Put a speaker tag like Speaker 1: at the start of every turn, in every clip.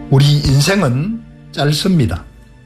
Speaker 1: 우리 인생은 짧습니다.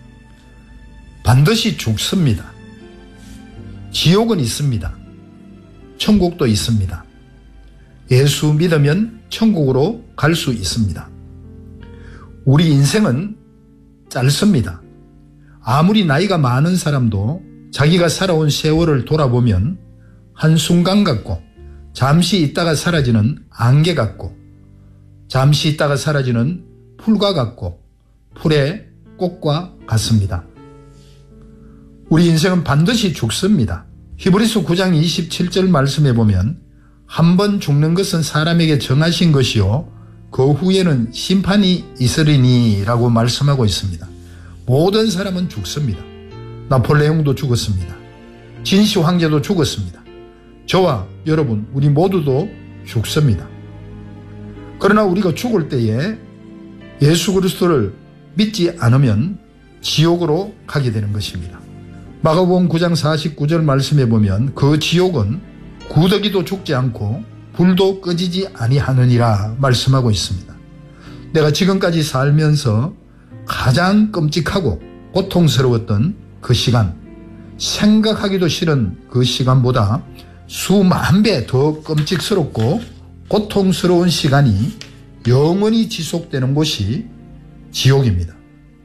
Speaker 1: 반드시 죽습니다. 지옥은 있습니다. 천국도 있습니다. 예수 믿으면 천국으로 갈 수 있습니다. 우리 인생은 짧습니다. 아무리 나이가 많은 사람도 자기가 살아온 세월을 돌아보면 한순간 같고, 잠시 있다가 사라지는 안개 같고, 잠시 있다가 사라지는 풀과 같고, 풀의 꽃과 같습니다. 우리 인생은 반드시 죽습니다. 히브리서 9장 27절 말씀에 보면 한 번 죽는 것은 사람에게 정하신 것이요 그 후에는 심판이 있으리니 라고 말씀하고 있습니다. 모든 사람은 죽습니다. 나폴레옹도 죽었습니다. 진시 황제도 죽었습니다. 저와 여러분, 우리 모두도 죽습니다. 그러나 우리가 죽을 때에 예수 그리스도를 믿지 않으면 지옥으로 가게 되는 것입니다. 마가복음 9장 49절 말씀에 보면 그 지옥은 구더기도 죽지 않고 불도 꺼지지 아니하느니라 말씀하고 있습니다. 내가 지금까지 살면서 가장 끔찍하고 고통스러웠던 그 시간, 생각하기도 싫은 그 시간보다 수만 배 더 끔찍스럽고 고통스러운 시간이 영원히 지속되는 곳이 지옥입니다.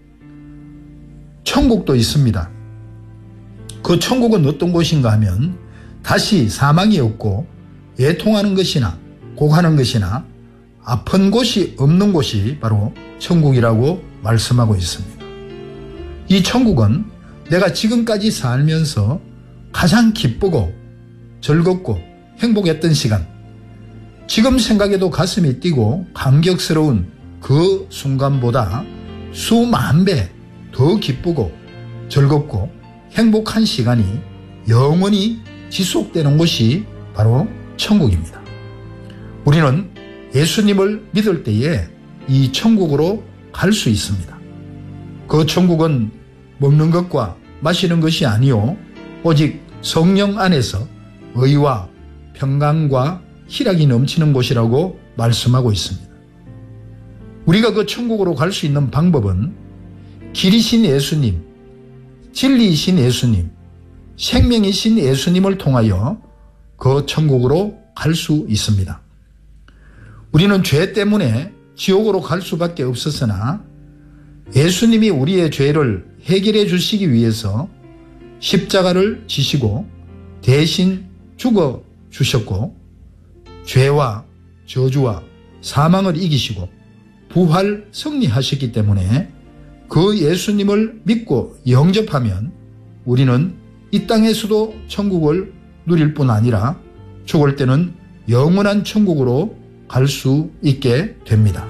Speaker 1: 천국도 있습니다. 그 천국은 어떤 곳인가 하면 다시 사망이 없고 애통하는 것이나 고하는 것이나 아픈 곳이 없는 곳이 바로 천국이라고 말씀하고 있습니다. 이 천국은 내가 지금까지 살면서 가장 기쁘고 즐겁고 행복했던 시간, 지금 생각해도 가슴이 뛰고 감격스러운 그 순간보다 수만 배 더 기쁘고 즐겁고 행복한 시간이 영원히 지속되는 곳이 바로 천국입니다. 우리는 예수님을 믿을 때에 이 천국으로 갈 수 있습니다. 그 천국은 먹는 것과 마시는 것이 아니요 오직 성령 안에서 의와 평강과 희락이 넘치는 곳이라고 말씀하고 있습니다. 우리가 그 천국으로 갈 수 있는 방법은 길이신 예수님, 진리이신 예수님, 생명이신 예수님을 통하여 그 천국으로 갈 수 있습니다. 우리는 죄 때문에 지옥으로 갈 수밖에 없었으나 예수님이 우리의 죄를 해결해 주시기 위해서 십자가를 지시고 대신 죽어 주셨고, 죄와 저주와 사망을 이기시고 부활 승리하셨기 때문에 그 예수님을 믿고 영접하면 우리는 이 땅에서도 천국을 누릴 뿐 아니라 죽을 때는 영원한 천국으로 갈 수 있게 됩니다.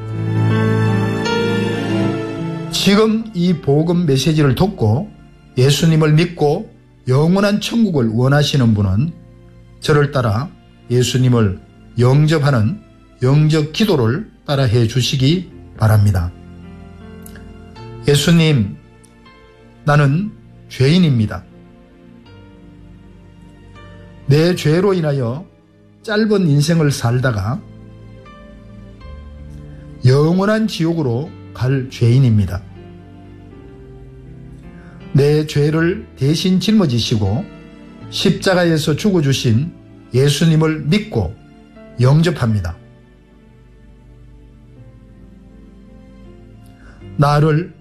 Speaker 1: 지금 이 복음 메시지를 듣고 예수님을 믿고 영원한 천국을 원하시는 분은 저를 따라 예수님을 영접하는 영접 기도를 따라해 주시기 바랍니다. 예수님, 나는 죄인입니다. 내 죄로 인하여 짧은 인생을 살다가 영원한 지옥으로 갈 죄인입니다. 내 죄를 대신 짊어지시고 십자가에서 죽어주신 예수님을 믿고 영접합니다. 나를